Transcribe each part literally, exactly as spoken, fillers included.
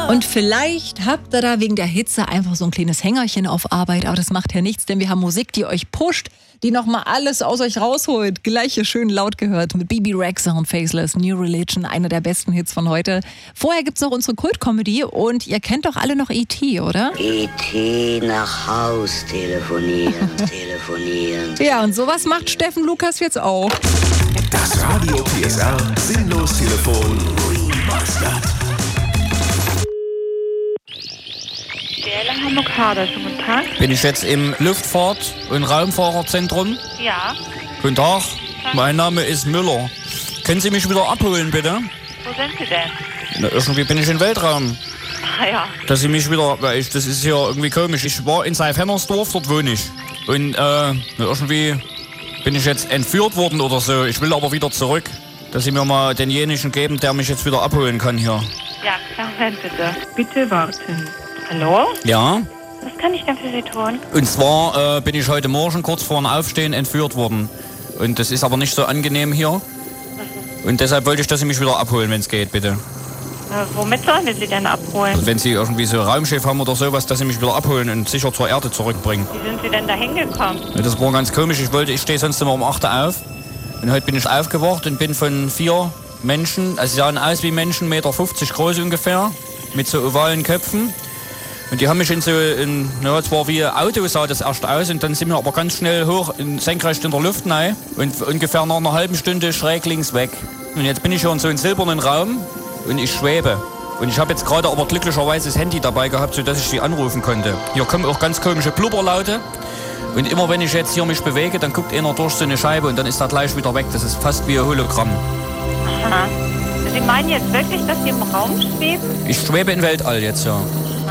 Und vielleicht habt ihr da wegen der Hitze einfach so ein kleines Hängerchen auf Arbeit, aber das macht ja nichts, denn wir haben Musik, die euch pusht, die nochmal alles aus euch rausholt. Gleich hier schön laut gehört mit Bebe Rexha und Faceless, New Religion, einer der besten Hits von heute. Vorher gibt's noch unsere Kult-Comedy und ihr kennt doch alle noch E T, oder? E T nach Haus telefonieren, telefonieren. Ja, und sowas macht Steffen Lukas jetzt auch. Das Radio P S R Sinnlos Telefon Remastered. D L Hamburg Hader, schönen guten Tag. Bin ich jetzt im Luftfahrt- und Raumfahrerzentrum? Ja. Guten Tag, mein Name ist Müller. Können Sie mich wieder abholen, bitte? Wo sind Sie denn? Na, irgendwie bin ich im Weltraum. Ah ja. Dass Sie mich wieder, weil ich, das ist hier irgendwie komisch. Ich war in Seifennersdorf, dort wohne ich. Und äh, irgendwie bin ich jetzt entführt worden oder so. Ich will aber wieder zurück. Dass Sie mir mal denjenigen geben, der mich jetzt wieder abholen kann hier. Ja, klar, Moment bitte. Bitte warten. Hallo? Ja? Was kann ich denn für Sie tun? Und zwar äh, bin ich heute Morgen kurz vor dem Aufstehen entführt worden. Und das ist aber nicht so angenehm hier. Und deshalb wollte ich, dass Sie mich wieder abholen, wenn es geht, bitte. Äh, womit sollen wir Sie denn abholen? Also wenn Sie irgendwie so ein Raumschiff haben oder sowas, dass Sie mich wieder abholen und sicher zur Erde zurückbringen. Wie sind Sie denn da hingekommen? Ja, das war ganz komisch. Ich wollte, ich stehe sonst immer um acht Uhr auf. Und heute bin ich aufgewacht und bin von vier Menschen, also sie sahen aus wie Menschen, eins Komma fünfzig Meter groß ungefähr, mit so ovalen Köpfen. Und die haben mich in so, in, ja, zwar wie ein Auto sah das erst aus, und dann sind wir aber ganz schnell hoch, in, senkrecht in der Luft rein und ungefähr nach einer halben Stunde schräg links weg. Und jetzt bin ich hier in so einem silbernen Raum und ich schwebe. Und ich habe jetzt gerade aber glücklicherweise das Handy dabei gehabt, sodass ich sie anrufen konnte. Hier kommen auch ganz komische Blubberlaute. Und immer wenn ich jetzt hier mich bewege, dann guckt einer durch so eine Scheibe und dann ist er gleich wieder weg. Das ist fast wie ein Hologramm. Aha. Sie meinen jetzt wirklich, dass Sie im Raum schweben? Ich schwebe im Weltall jetzt, ja.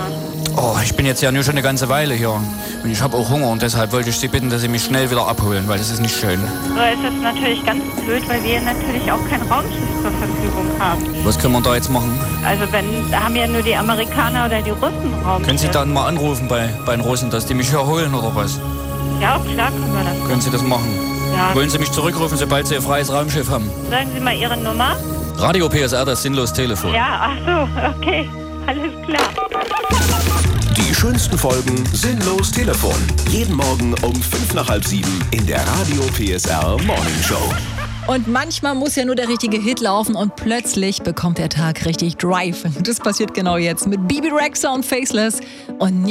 Oh, ich bin jetzt ja nur schon eine ganze Weile hier. Und ich habe auch Hunger und deshalb wollte ich Sie bitten, dass Sie mich schnell wieder abholen, weil das ist nicht schön. So ist es natürlich ganz blöd, weil wir natürlich auch kein Raumschiff zur Verfügung haben. Was können wir da jetzt machen? Also wenn, da haben ja nur die Amerikaner oder die Russen Raumschiff. Können Sie dann mal anrufen bei, bei den Russen, dass die mich hier holen oder was? Ja, klar können wir das. Können Sie das machen? Ja. Wollen Sie mich zurückrufen, sobald Sie ein freies Raumschiff haben? Sagen Sie mal Ihre Nummer. Radio P S R, das Sinnlos Telefon. Ja, ach so, okay. Alles klar. Die schönsten Folgen Sinnlos Telefon. Jeden Morgen um fünf nach halb sieben in der Radio P S R Morning Show. Und manchmal muss ja nur der richtige Hit laufen und plötzlich bekommt der Tag richtig Drive. Das passiert genau jetzt mit Bebe Rexha und Faceless und